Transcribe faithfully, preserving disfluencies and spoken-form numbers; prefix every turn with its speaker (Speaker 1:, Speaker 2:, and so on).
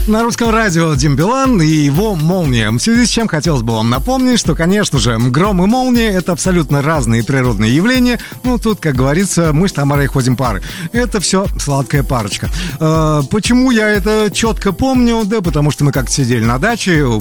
Speaker 1: На русском радио Дим Билан и его «Молния». В связи с чем хотелось бы вам напомнить, что, конечно же, гром и молния — это абсолютно разные природные явления. Ну, тут, как говорится, мы с Тамарой ходим пары. Это все сладкая парочка. Э, почему я это четко помню? Да потому что мы как-то сидели на даче,